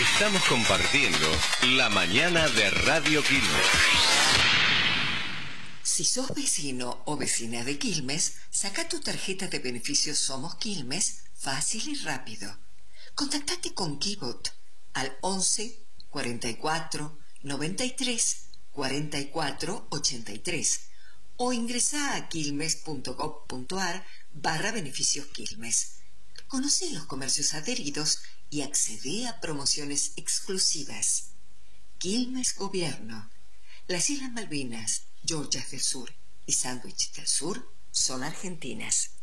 Estamos compartiendo la mañana de Radio Quilmes. Si sos vecino o vecina de Quilmes, saca tu tarjeta de beneficios Somos Quilmes fácil y rápido. Contactate con Kibot al 11 44 93 44 83 o ingresá a quilmes.gov.ar/beneficios Quilmes. Conoce los comercios adheridos y accede a promociones exclusivas. Quilmes Gobierno. Las Islas Malvinas, Georgias del Sur y Sandwich del Sur son argentinas.